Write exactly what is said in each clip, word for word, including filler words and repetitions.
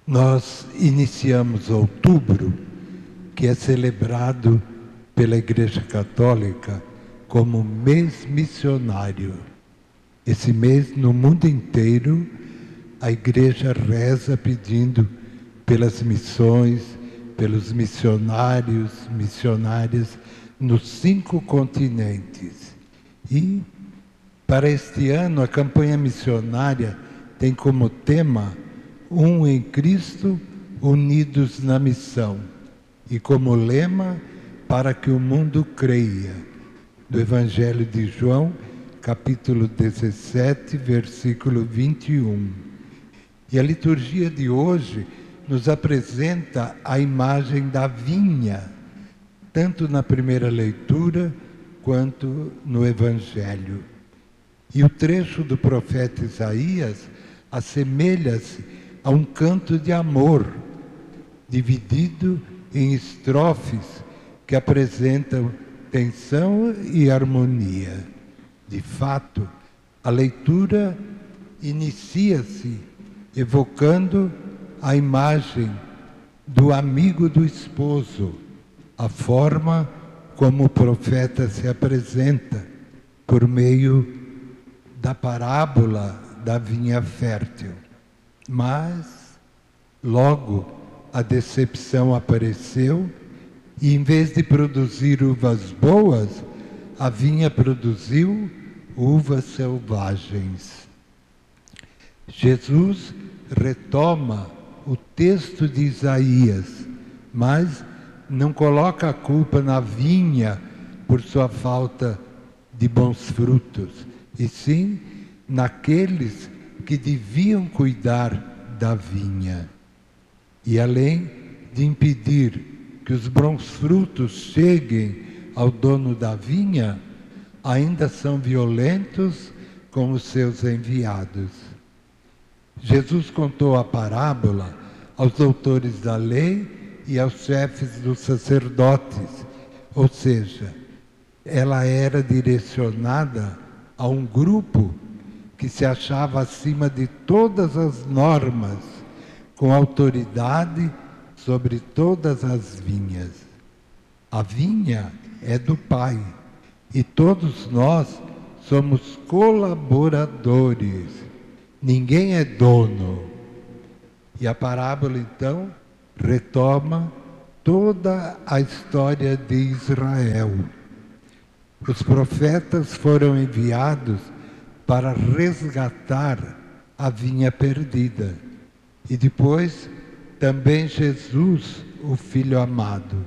Nós iniciamos outubro, que é celebrado pela Igreja Católica como mês missionário. Esse mês, no mundo inteiro, a Igreja reza pedindo pelas missões, pelos missionários, missionárias nos cinco continentes. E, para este ano, a campanha missionária tem como tema Um em Cristo, unidos na missão. E como lema, para que o mundo creia. Do Evangelho de João, capítulo dezessete, versículo vinte e um. E a liturgia de hoje nos apresenta a imagem da vinha, tanto na primeira leitura quanto no Evangelho. E o trecho do profeta Isaías assemelha-se a um canto de amor, dividido em estrofes que apresentam tensão e harmonia. De fato, a leitura inicia-se evocando a imagem do amigo do esposo, a forma como o profeta se apresenta por meio da parábola da vinha fértil. Mas, logo, a decepção apareceu e, em vez de produzir uvas boas, a vinha produziu uvas selvagens. Jesus retoma o texto de Isaías, mas não coloca a culpa na vinha por sua falta de bons frutos, e sim naqueles que deviam cuidar da vinha. E além de impedir que os bons frutos cheguem ao dono da vinha, ainda são violentos com os seus enviados. Jesus contou a parábola aos doutores da lei e aos chefes dos sacerdotes, ou seja, ela era direcionada a um grupo que se achava acima de todas as normas, com autoridade sobre todas as vinhas. A vinha é do Pai, e todos nós somos colaboradores. Ninguém é dono. E a parábola, então, retoma toda a história de Israel. Os profetas foram enviados para resgatar a vinha perdida. E depois, também Jesus, o Filho amado.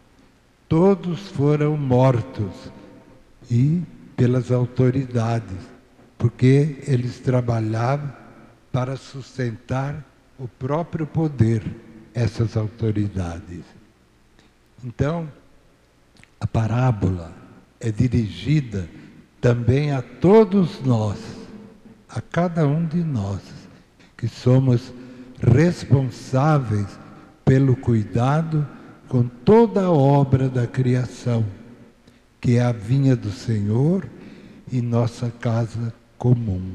Todos foram mortos, e pelas autoridades, porque eles trabalhavam para sustentar o próprio poder, essas autoridades. Então, a parábola é dirigida também a todos nós, a cada um de nós, que somos responsáveis pelo cuidado com toda a obra da criação, que é a vinha do Senhor e nossa casa comum.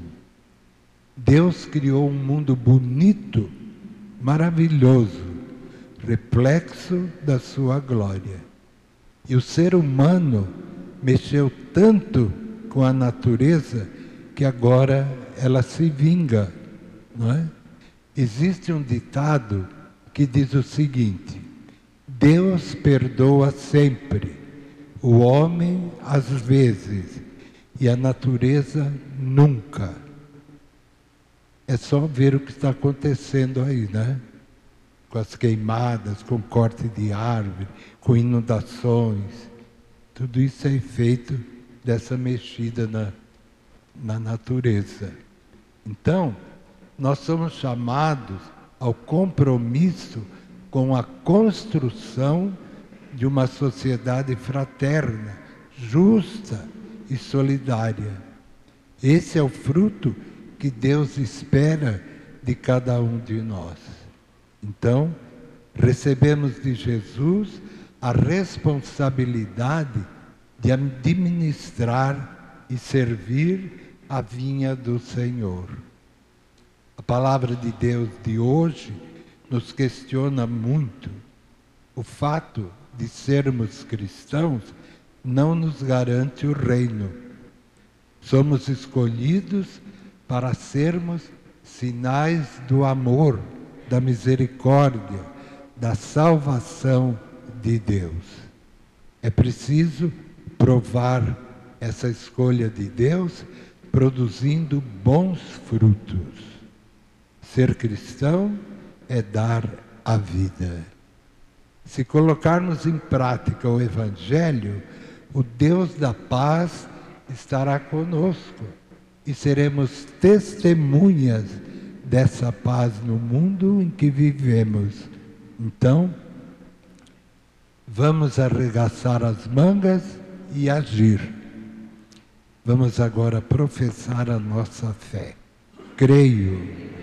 Deus criou um mundo bonito, maravilhoso, reflexo da sua glória. E o ser humano mexeu tanto com a natureza que agora ela se vinga, não é? Existe um ditado que diz o seguinte: Deus perdoa sempre, o homem às vezes e a natureza nunca. É só ver o que está acontecendo aí, né? Com as queimadas, com corte de árvore, com inundações. Tudo isso é efeito dessa mexida na, na natureza. Então, nós somos chamados ao compromisso com a construção de uma sociedade fraterna, justa e solidária. Esse é o fruto que Deus espera de cada um de nós. Então, recebemos de Jesus a responsabilidade de administrar e servir a vinha do Senhor. A palavra de Deus de hoje nos questiona muito. O fato de sermos cristãos não nos garante o reino. Somos escolhidos para sermos sinais do amor, da misericórdia, da salvação de Deus. É preciso provar essa escolha de Deus produzindo bons frutos. Ser cristão é dar a vida. Se colocarmos em prática o Evangelho, o Deus da paz estará conosco e seremos testemunhas dessa paz no mundo em que vivemos. Então, vamos arregaçar as mangas e agir. Vamos agora professar a nossa fé. Creio.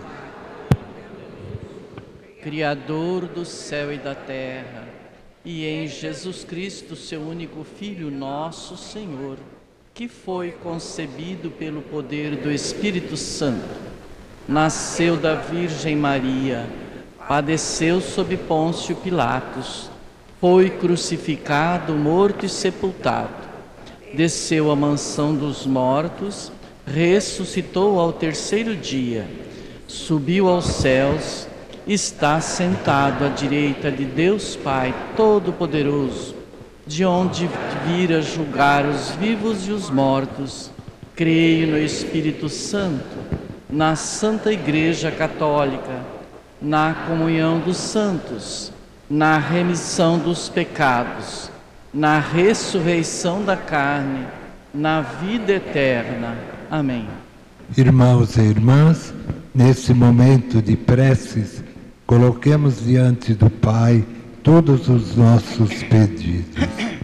Criador do céu e da terra, e em Jesus Cristo, seu único Filho, nosso Senhor, que foi concebido pelo poder do Espírito Santo, nasceu da Virgem Maria, padeceu sob Pôncio Pilatos, foi crucificado, morto e sepultado, desceu à mansão dos mortos, ressuscitou ao terceiro dia, subiu aos céus, está sentado à direita de Deus Pai Todo-Poderoso, de onde vira julgar os vivos e os mortos. Creio no Espírito Santo, na Santa Igreja Católica, na comunhão dos santos, na remissão dos pecados, na ressurreição da carne, na vida eterna. Amém. Irmãos e irmãs, nesse momento de preces, coloquemos diante do Pai todos os nossos pedidos.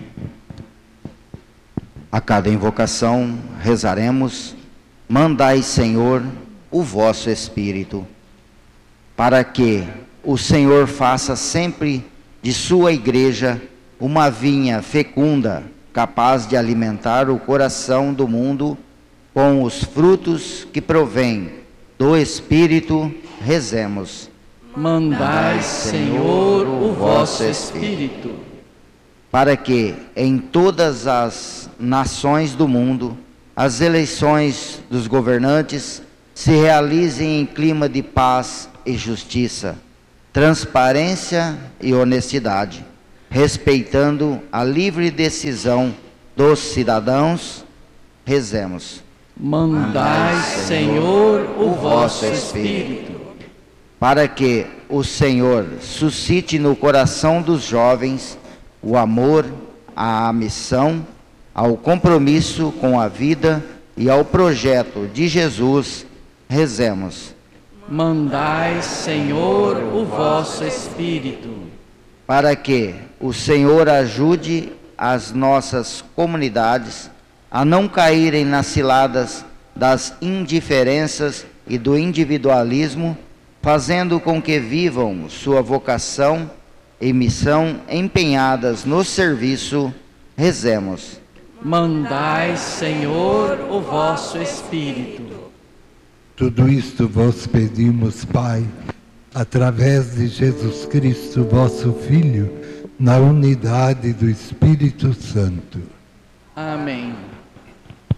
A cada invocação rezaremos: mandai, Senhor, o vosso Espírito, para que o Senhor faça sempre de sua igreja uma vinha fecunda, capaz de alimentar o coração do mundo com os frutos que provém do Espírito. Rezemos. Mandai, Senhor, o vosso Espírito, para que em todas as nações do mundo as eleições dos governantes se realizem em clima de paz e justiça, transparência e honestidade, respeitando a livre decisão dos cidadãos. Rezemos. Mandai, Senhor, o vosso Espírito, para que o Senhor suscite no coração dos jovens o amor à missão, ao compromisso com a vida e ao projeto de Jesus. Rezemos. Mandai, Senhor, o vosso Espírito, para que o Senhor ajude as nossas comunidades a não caírem nas ciladas das indiferenças e do individualismo, fazendo com que vivam sua vocação e missão empenhadas no serviço. Rezemos. Mandai, Senhor, o vosso Espírito. Tudo isto vos pedimos, Pai, através de Jesus Cristo, vosso Filho, na unidade do Espírito Santo. Amém.